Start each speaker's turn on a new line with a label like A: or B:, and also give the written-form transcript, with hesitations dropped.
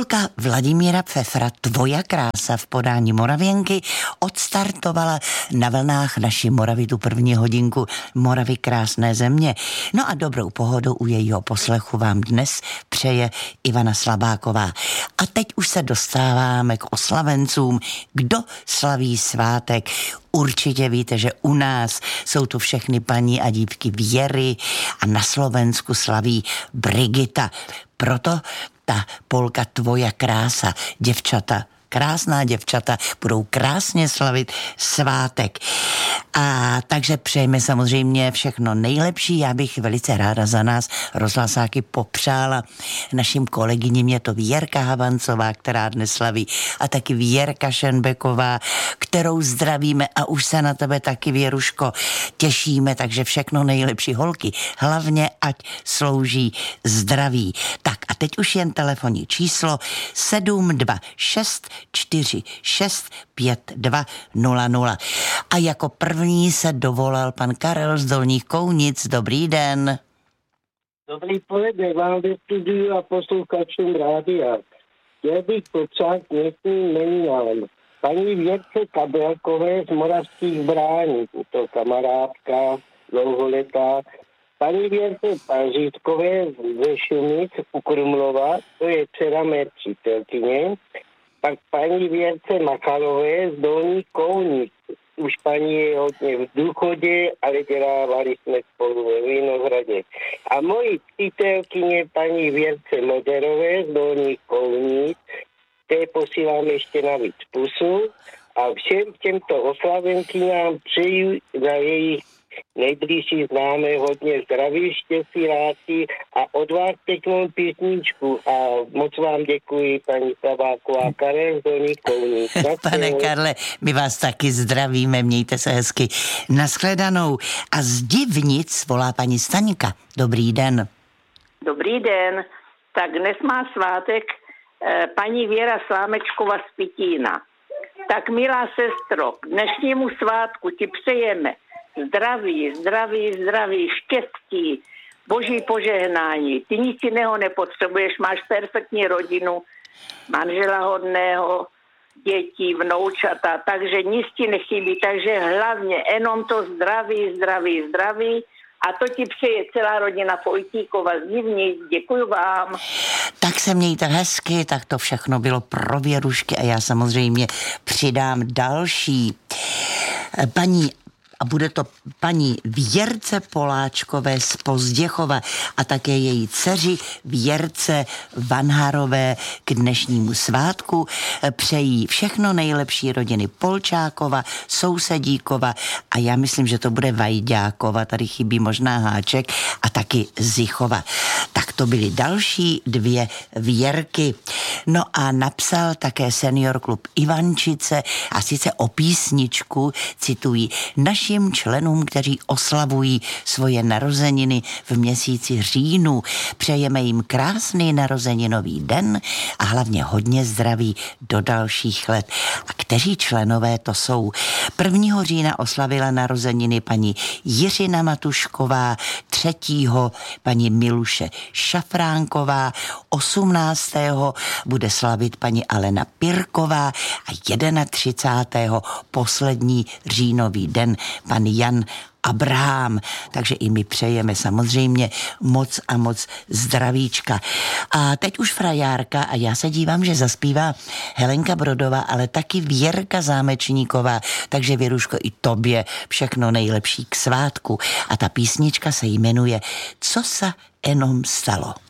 A: Polka Vladimíra Pfeffera Tvoja krása v podání Moravěnky odstartovala na vlnách naší Moravy tu první hodinku Moravy krásné země. No a dobrou pohodu u jejího poslechu vám dnes přeje Ivana Slabáková. A teď už se dostáváme k oslavencům. Kdo slaví svátek? Určitě víte, že u nás jsou tu všechny paní a dívky Věry a na Slovensku slaví Brigita. Proto ta polka Tvoja krása, děvčata, krásná děvčata budou krásně slavit svátek. A takže přejeme samozřejmě všechno nejlepší. Já bych velice ráda za nás rozhlasáky popřála našim kolegyním, je to Věrka Havancová, která dnes slaví, a taky Věrka Šenbeková, kterou zdravíme a už se na tebe taky, Věruško, těšíme, takže všechno nejlepší, holky. Hlavně ať slouží zdraví. Tak a teď už jen telefonní číslo 726 46 5200. A jako první se dovolal pan Karel z Dolních Kounic. Dobrý den.
B: Dobrý poledne vám ve studiu a posluchačům rádia. Chtěl bych popřát dnešním jmeninám paní Věrce Kabelkové z Moravských Brání, to kamarádka dlouholetá, paní Věrce Pařížkové ze Šumic u Krumlova, to je dcera mé přítelkyně, pak paní Věrce Machalové z Dolních Kounic. Už paní je hodně v důchodě, ale dělávali jsme spolu ve Vinohradě. A moji přítelkyně paní Věrce Moderové z Dolních Kounic, té posílám ještě navíc pusu a všem těmto oslavenkyňám přeju za jejich nejbližší známé hodně zdraví, štěstí, lásky a od vás pěknou písničku a moc vám děkuji, paní Slabáková. Karel z Dolních Kounic.
A: Pane Karle, my vás taky zdravíme, mějte se hezky. Nashledanou. A z Divnic volá paní Staňka. Dobrý den.
C: Dobrý den. Tak dnes má svátek paní Věra Slámečková z Pitína. Tak milá sestro, k dnešnímu svátku ti přejeme zdraví, zdraví, zdraví, štěstí, boží požehnání. Ty nic jiného nepotřebuješ, máš perfektní rodinu, manžela hodného, dětí, vnoučata, takže nic ti nechybí, takže hlavně jenom to zdraví, zdraví, zdraví. A to ti přeje celá rodina Fojtíkova z Divnic. Děkuji vám.
A: Tak se mějte hezky, tak to všechno bylo pro Věrušky a já samozřejmě přidám další. A bude to paní Věrce Poláčkové z Pozděchova a také její dceři Věrce Vanharové k dnešnímu svátku. Přejí všechno nejlepší rodiny Polčákova, Sousedíkova a já myslím, že to bude Vajďákova, tady chybí možná háček, a taky Zichova. Tak to byly další dvě Věrky. No a napsal také senior klub Ivančice a sice o písničku, cituji, našim členům, kteří oslavují svoje narozeniny v měsíci říjnu. Přejeme jim krásný narozeninový den a hlavně hodně zdraví do dalších let. A kteří členové to jsou? 1. října oslavila narozeniny paní Jiřina Matušková, 3. paní Miluše Šafránková, 18. bude slavit paní Alena Pirková a 31. poslední říjnový den pan Jan Abraham, takže i my přejeme samozřejmě moc a moc zdravíčka. A teď už frajárka a já se dívám, že zaspívá Helenka Brodová, ale taky Věrka Zámečníková, takže Věruško, i tobě všechno nejlepší k svátku. A ta písnička se jmenuje Co se jenom stalo.